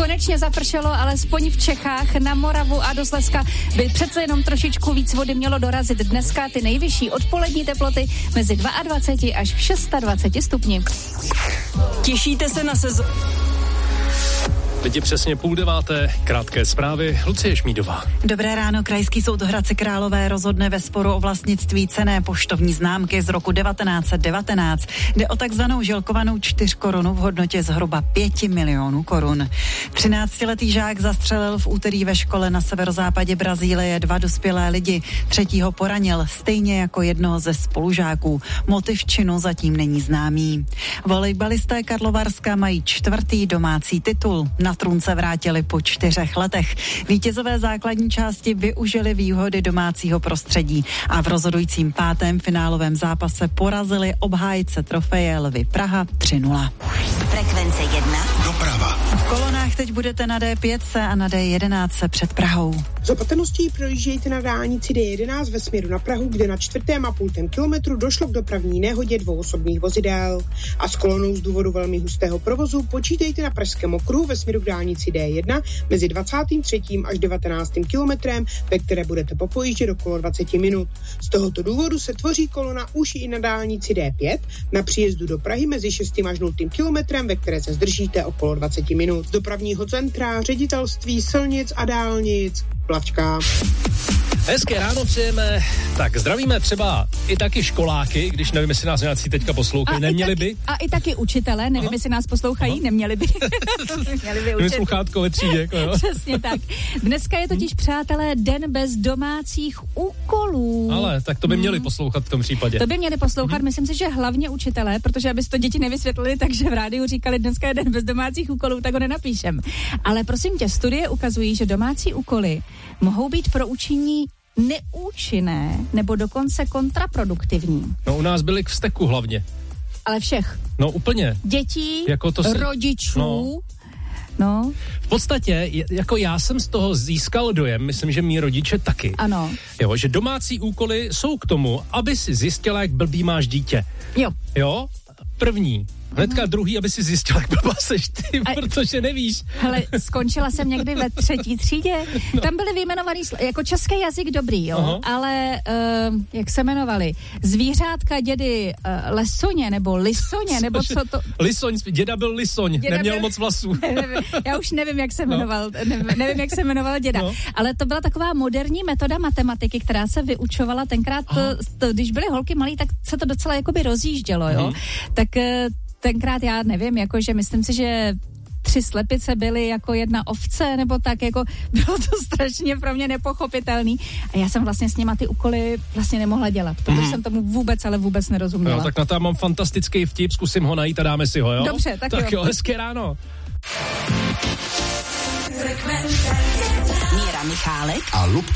konečně zapršelo, alespoň v Čechách, na Moravu a do Slezska by přece jenom trošičku víc vody mělo dorazit dneska. Ty nejvyšší odpolední teploty mezi 22 až 26 stupni. Těšíte se na sezónu? Teď je přesně 8:30, krátké zprávy, Lucie Šmídová. Dobré ráno, Krajský soud Hradce Králové rozhodne ve sporu o vlastnictví cenné poštovní známky z roku 1919. Jde o takzvanou želkovanou 4korunu v hodnotě zhruba 5 milionů korun. 13letý žák zastřelil v úterý ve škole na severozápadě Brazílie 2 dospělé lidi. 3. poranil, stejně jako jednoho ze spolužáků. Motiv činu zatím není známý. Volejbalisté Karlovarska mají 4. domácí titul. Na trůn se vrátili po 4 letech. Vítězové základní části využili výhody domácího prostředí a v rozhodujícím 5. finálovém zápase porazili obhájce trofeje Lvy Praha 3-0. Frekvence 1. Doprava. V kolonách teď budete na D5 a na D11 před Prahou. Z opatrností projíždějte na dálnici D11 ve směru na Prahu, kde na 4,5 kilometru došlo k dopravní nehodě 2 osobních vozidel. A s kolonou z důvodu velmi hustého provozu počítejte na Pražském okruhu ve směru k dálnici D1 mezi 23. až 19. kilometrem, ve které budete popojíždět okolo 20 minut. Z tohoto důvodu se tvoří kolona už i na dálnici D5 na příjezdu do Prahy mezi 6. až 0. kilometrem, ve které se zdržíte okolo 20 minut. Z dopravního centra, ředitelství silnic a dálnic Plavčka. Hezké ráno přejeme, tak zdravíme třeba i taky školáky, když nevím, jestli nás nějací teďka poslouchají, neměli by? A i taky učitele, nevím, jestli nás poslouchají, neměli by. Měli by učit. Sluchátko ve třídě, jako jo. Přesně tak. Dneska je totiž, přátelé, den bez domácích úkolů. Ale tak to by měli poslouchat v tom případě. To by měli poslouchat, myslím si, že hlavně učitelé, protože aby to děti nevysvětlili, takže v rádiu říkali, dneska je den bez domácích úkolů, tak ho nenapíšem. Ale prosím tě, studie ukazují, že domácí úkoly mohou být pro učení neúčinné nebo dokonce kontraproduktivní. No u nás byli k vzteku hlavně. Ale všech. No úplně. Dětí, jako to rodičů. No. V podstatě, jako já jsem z toho získal dojem, myslím, že mý rodiče taky. Ano. Jo, že domácí úkoly jsou k tomu, aby si zjistila, jak blbý máš dítě. Jo? První. Hnedka druhý, aby si zjistila, jak blbá seš ty, protože nevíš. Hele, skončila jsem někdy ve 3. třídě. No. Tam byly vyjmenovaný, jako český jazyk dobrý, jo, ale jak se jmenovali? Zvířátka dědy Lesoně, nebo Lisoně, nebo co to? Lisoň, děda byl Lisoň, neměl moc vlasů. Já už nevím, jak se jmenoval, nevím, jak se jmenoval děda. No. Ale to byla taková moderní metoda matematiky, která se vyučovala tenkrát, když byly holky malý, tak se to docela jakoby rozjíždělo, jo. Tak tenkrát já nevím, jakože myslím si, že 3 slepice byly jako 1 ovce, nebo tak, jako bylo to strašně pro mě nepochopitelný. A já jsem vlastně s nima ty úkoly vlastně nemohla dělat, protože jsem tomu vůbec, ale vůbec nerozuměla. No, tak na to mám fantastický vtip, zkusím ho najít a dáme si ho, jo? Dobře, tak jo. Hezké ráno. Míra Michálek a Lubka